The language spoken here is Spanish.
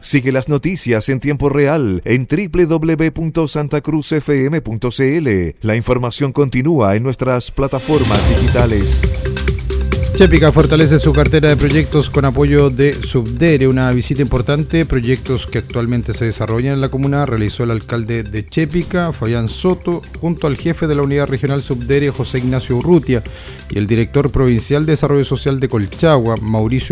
Sigue las noticias en tiempo real en www.santacruzfm.cl. La información continúa en nuestras plataformas digitales. Chepica fortalece su cartera de proyectos con apoyo de Subdere. Una visita importante, proyectos que actualmente se desarrollan en la comuna, realizó el alcalde de Chepica, Fabián Soto, junto al jefe de la unidad regional Subdere, José Ignacio Urrutia, y el director provincial de Desarrollo Social de Colchagua, Mauricio